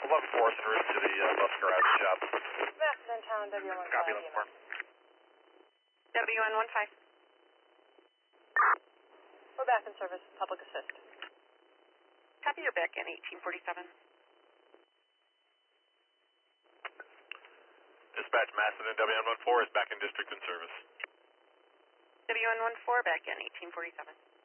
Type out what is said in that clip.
11-4, en route to the bus garage shop. Mass in town, W15. Copy, 11-4. WN15. We're back in service, public assist. Copy, you're back in 1847. Dispatch, Masson and WN14 is back in district in service. WN14 back in 1847.